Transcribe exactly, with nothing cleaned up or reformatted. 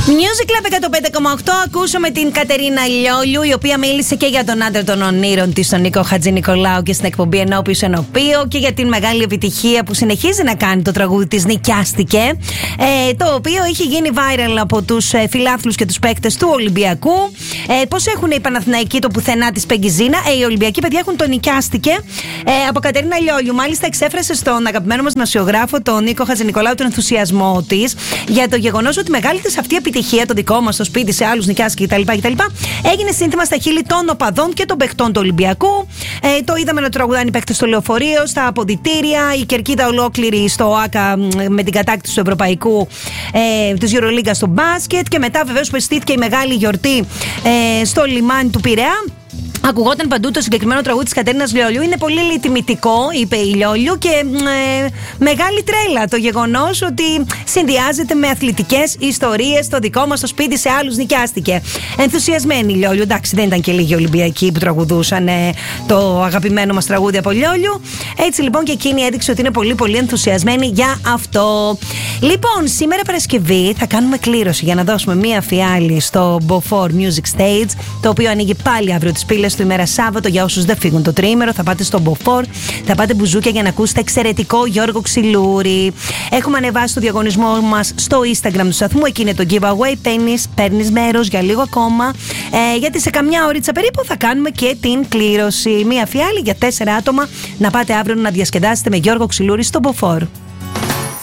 Music Club εκατόν πέντε κόμμα οκτώ. Ακούσαμε την Κατερίνα Λιόλιου, η οποία μίλησε και για τον άντρα των ονείρων της, τον Νίκο Χατζηνικολάου, και στην εκπομπή Ενώπιος Ενωπίο, και για την μεγάλη επιτυχία που συνεχίζει να κάνει το τραγούδι της Νοικιάστηκε, ε, το οποίο έχει γίνει viral από τους ε, φιλάθλους και τους παίκτες του Ολυμπιακού. Ε, πώς έχουν οι Παναθηναϊκοί το πουθενά της Πεγκιζίνα, ε, οι Ολυμπιακοί παιδιά έχουν το Νοικιάστηκε ε, από Κατερίνα Λιόλιου. Μάλιστα, εξέφρασε στον αγαπημένο μας δημοσιογράφο, τον Νίκο Χατζηνικολάου, τον ενθουσιασμό της για το γεγονός ότι η μεγάλη της αυτή επιτυχία, το δικό μας στο σπίτι, σε άλλους νοικιάστηκε κτλ. Έγινε σύνθημα στα χείλη των οπαδών και των παιχτών του Ολυμπιακού. Ε, το είδαμε να τραγουδάνε οι παίκτες στο λεωφορείο, στα αποδυτήρια, η κερκίδα ολόκληρη στο ΆΚΑ με την κατάκτηση του Ευρωπαϊκού, ε, της Euroliga στο μπάσκετ, και μετά βεβαίως που αισθήθηκε η μεγάλη γιορτή ε, στο λιμάνι του Πειραιά. Ακουγόταν παντού το συγκεκριμένο τραγούδι της Κατερίνας Λιόλιου. Είναι πολύ τιμητικό, είπε η Λιόλιου, και ε, μεγάλη τρέλα το γεγονός ότι συνδυάζεται με αθλητικές ιστορίες. Το δικό μας το σπίτι, σε άλλους νοικιάστηκε. Ενθουσιασμένη η Λιόλιου. Εντάξει, δεν ήταν και λίγοι Ολυμπιακοί που τραγουδούσαν ε, το αγαπημένο μας τραγούδι από Λιόλιου. Έτσι λοιπόν και εκείνη έδειξε ότι είναι πολύ πολύ ενθουσιασμένη για αυτό. Λοιπόν, σήμερα Παρασκευή θα κάνουμε κλήρωση για να δώσουμε μία φιάλη στο Beaufort Music Stage, το οποίο ανοίγει πάλι αύριο τις πύλες του, ημέρα Σάββατο. Για όσους δεν φύγουν το τριήμερο, θα πάτε στο Beaufort, θα πάτε μπουζούκια για να ακούσετε εξαιρετικό Γιώργο Ξυλούρη. Έχουμε ανεβάσει το διαγωνισμό μας στο Instagram του σταθμού. Εκεί είναι το giveaway. Παίρνεις, παίρνεις μέρος για λίγο ακόμα, ε, γιατί σε καμιά ωρίτσα περίπου θα κάνουμε και την κλήρωση. Μία φιάλη για τέσσερα άτομα να πάτε αύριο να διασκεδάσετε με Γιώργο Ξυλούρη στο Beaufort.